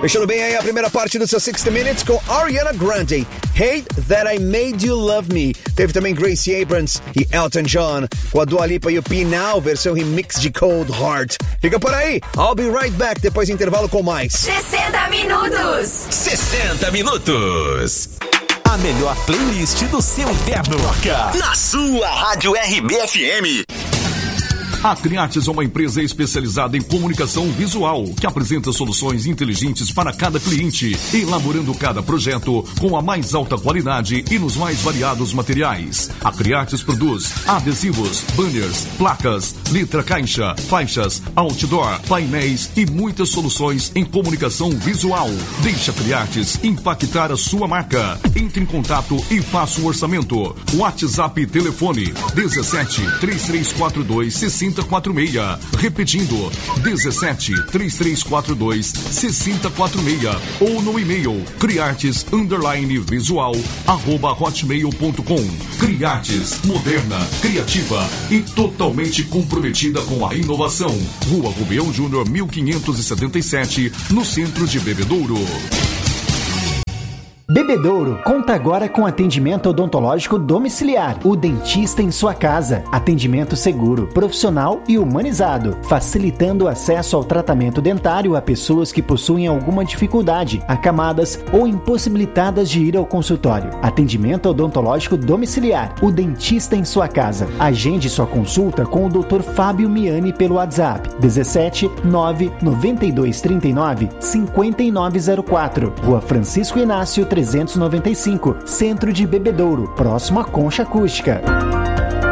Fechando bem aí a primeira parte do seu 60 Minutes com Ariana Grande, Hate That I Made You Love Me. Teve também Gracie Abrams e Elton John com a Dua Lipa e o P Now, versão remix de Cold Heart. Fica por aí, I'll be right back depois do intervalo com mais 60 minutos. 60 minutos. A melhor playlist do seu inverno. Toca na sua Rádio RBFM. A Criates é uma empresa especializada em comunicação visual, que apresenta soluções inteligentes para cada cliente, elaborando cada projeto com a mais alta qualidade e nos mais variados materiais. A Criates produz adesivos, banners, placas, letra caixa, faixas, outdoor, painéis e muitas soluções em comunicação visual. Deixa a Criates impactar a sua marca. Entre em contato e faça um orçamento. WhatsApp e telefone 17 3342 6046. Repetindo, 17 3342 6046 ou no e-mail criartes_visual@hotmail.com. Criartes, moderna, criativa e totalmente comprometida com a inovação. Rua Rubião Júnior 1577, no centro de Bebedouro. Bebedouro conta agora com atendimento odontológico domiciliar. O dentista em sua casa. Atendimento seguro, profissional e humanizado, facilitando o acesso ao tratamento dentário a pessoas que possuem alguma dificuldade, acamadas ou impossibilitadas de ir ao consultório. Atendimento odontológico domiciliar. O dentista em sua casa. Agende sua consulta com o Dr. Fábio Miani pelo WhatsApp 17 992 39 5904. Rua Francisco Inácio 395, Centro de Bebedouro, próximo à Concha Acústica.